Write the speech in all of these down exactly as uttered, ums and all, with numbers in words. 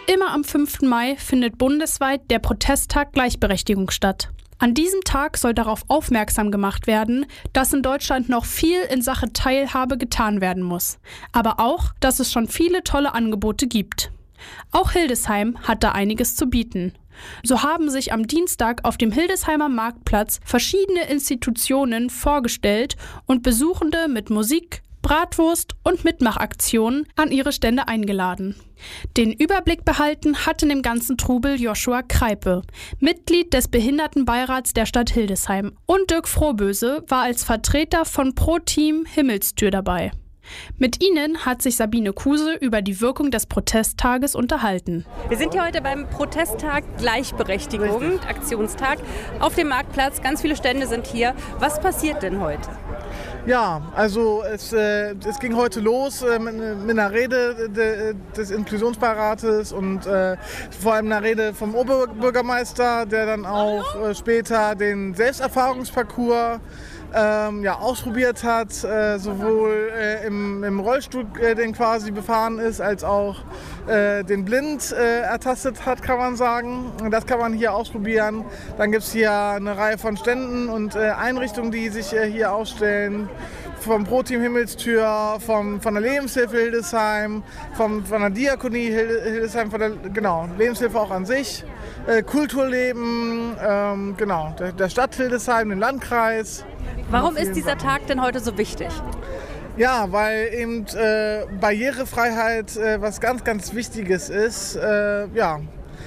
Immer am fünften Mai findet bundesweit der Protesttag Gleichberechtigung statt. An diesem Tag soll darauf aufmerksam gemacht werden, dass in Deutschland noch viel in Sache Teilhabe getan werden muss. Aber auch, dass es schon viele tolle Angebote gibt. Auch Hildesheim hat da einiges zu bieten. So haben sich am Dienstag auf dem Hildesheimer Marktplatz verschiedene Institutionen vorgestellt und Besuchende mit Musik, Bratwurst und Mitmachaktionen an ihre Stände eingeladen. Den Überblick behalten hat in dem ganzen Trubel Joshua Kreipe, Mitglied des Behindertenbeirats der Stadt Hildesheim, und Dirk Frohböse war als Vertreter von Pro Team Himmelstür dabei. Mit ihnen hat sich Sabine Kuse über die Wirkung des Protesttages unterhalten. Wir sind hier heute beim Protesttag Gleichberechtigung, Richtig. Aktionstag, auf dem Marktplatz. Ganz viele Stände sind hier. Was passiert denn heute? Ja, also es, äh, es ging heute los äh, mit, mit einer Rede de, des Inklusionsbeirates und äh, vor allem einer Rede vom Oberbürgermeister, der dann auch äh, später den Selbsterfahrungsparcours ähm, ja, ausprobiert hat, äh, sowohl äh, im, im Rollstuhl, äh, den quasi befahren ist, als auch äh, den blind äh, ertastet hat, kann man sagen. Das kann man hier ausprobieren. Dann gibt es hier eine Reihe von Ständen und äh, Einrichtungen, die sich äh, hier ausstellen. Vom Pro Team Himmelstür, vom, von der Lebenshilfe Hildesheim, vom, von der Diakonie Hildesheim, von der genau, Lebenshilfe auch an sich, äh, Kulturleben, ähm, genau, der, der Stadt Hildesheim, den Landkreis. Warum ist dieser Tag denn heute so wichtig? Ja, weil eben äh, Barrierefreiheit äh, was ganz, ganz Wichtiges ist. Äh, ja.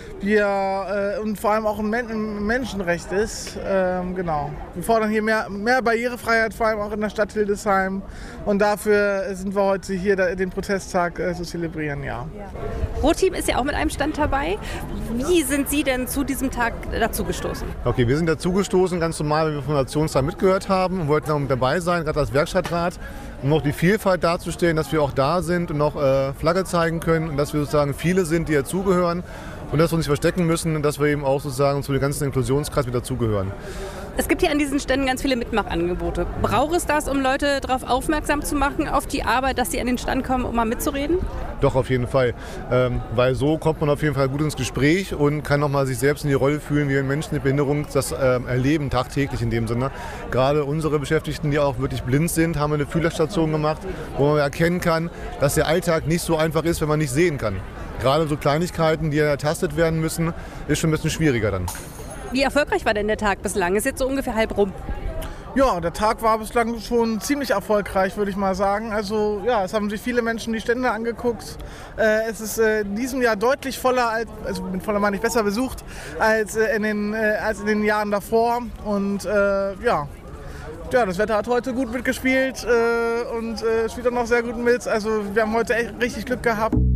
Wir, äh, und vor allem auch ein, Men- ein Menschenrecht ist. Ähm, genau. Wir fordern hier mehr, mehr Barrierefreiheit, vor allem auch in der Stadt Hildesheim. Und dafür sind wir heute hier da, den Protesttag äh, zu zelebrieren. Ja. Ja. Pro Team ist ja auch mit einem Stand dabei. Wie sind Sie denn zu diesem Tag dazu gestoßen? Okay, wir sind dazu gestoßen, ganz normal, weil wir vom Nationstag mitgehört haben und wollten auch mit dabei sein, gerade als Werkstattrat, um auch die Vielfalt darzustellen, dass wir auch da sind und noch äh, Flagge zeigen können und dass wir sozusagen viele sind, die dazugehören. Und dass wir uns nicht verstecken müssen und dass wir eben auch sozusagen zu dem ganzen Inklusionskreis mit dazugehören. Es gibt hier an diesen Ständen ganz viele Mitmachangebote. Braucht es das, um Leute darauf aufmerksam zu machen, auf die Arbeit, dass sie an den Stand kommen, um mal mitzureden? Doch, auf jeden Fall. Ähm, weil so kommt man auf jeden Fall gut ins Gespräch und kann nochmal sich selbst in die Rolle fühlen, wie Menschen mit Behinderung das ähm, erleben, tagtäglich in dem Sinne. Gerade unsere Beschäftigten, die auch wirklich blind sind, haben eine Fühlerstation gemacht, wo man erkennen kann, dass der Alltag nicht so einfach ist, wenn man nicht sehen kann. Gerade so Kleinigkeiten, die ertastet werden müssen, ist schon ein bisschen schwieriger dann. Wie erfolgreich war denn der Tag bislang? Ist jetzt so ungefähr halb rum. Ja, der Tag war bislang schon ziemlich erfolgreich, würde ich mal sagen. Also ja, es haben sich viele Menschen die Stände angeguckt. Äh, es ist äh, in diesem Jahr deutlich voller, als, also mit voller meine ich besser besucht, als, äh, in den, äh, als in den Jahren davor. Und äh, ja. Ja, das Wetter hat heute gut mitgespielt äh, und äh, spielt auch noch sehr gut mit. Also wir haben heute echt richtig Glück gehabt.